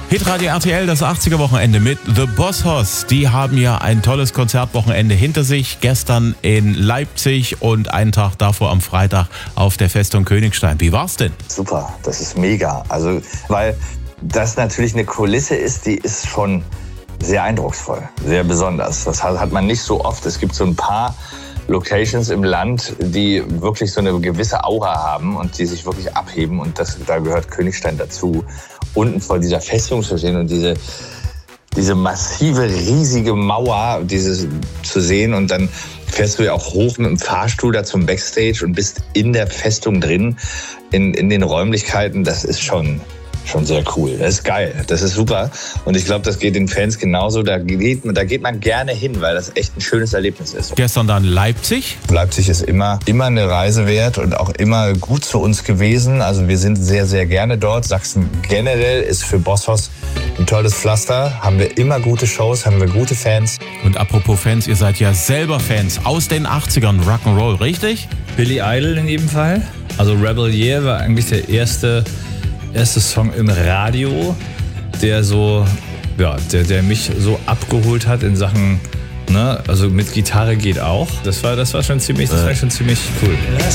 Hitradio RTL, das 80er-Wochenende mit The Boss Hoss. Die haben ja ein tolles Konzertwochenende hinter sich. Gestern in Leipzig und einen Tag davor am Freitag auf der Festung Königstein. Wie war's denn? Super, das ist mega. Also, weil das natürlich eine Kulisse ist, die ist schon sehr eindrucksvoll, sehr besonders. Das hat man nicht so oft. Es gibt so ein paar Locations im Land, die wirklich so eine gewisse Aura haben und die sich wirklich abheben. Und da gehört Königstein dazu. Unten vor dieser Festung zu stehen und diese massive, riesige Mauer zu sehen. Und dann fährst du ja auch hoch mit dem Fahrstuhl da zum Backstage und bist in der Festung drin, in den Räumlichkeiten. Das ist schon sehr cool. Das ist geil. Das ist super. Und ich glaube, das geht den Fans genauso. Da geht man gerne hin, weil das echt ein schönes Erlebnis ist. Gestern dann Leipzig. Leipzig ist immer eine Reise wert und auch immer gut zu uns gewesen. Also wir sind sehr, sehr gerne dort. Sachsen generell ist für Boss Hoss ein tolles Pflaster. Haben wir immer gute Shows, haben wir gute Fans. Und apropos Fans, ihr seid ja selber Fans aus den 80ern, Rock'n'Roll, richtig? Billy Idol in jedem Fall. Also Rebel Year war eigentlich der erste Song im Radio, der mich so abgeholt hat in Sachen, ne, also mit Gitarre geht auch. Das war schon ziemlich cool.